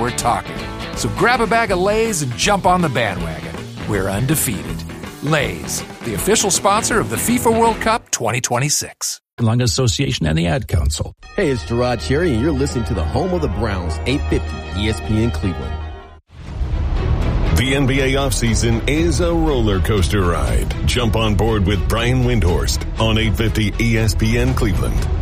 we're talking. So grab a bag of Lay's and jump on the bandwagon. We're undefeated. Lay's, the official sponsor of the FIFA World Cup 2026. Lung Association and the Ad Council. Hey, it's Gerard Cherry, and you're listening to the home of the Browns, 850 ESPN Cleveland. The NBA offseason is a roller coaster ride. Jump on board with Brian Windhorst on 850 ESPN Cleveland.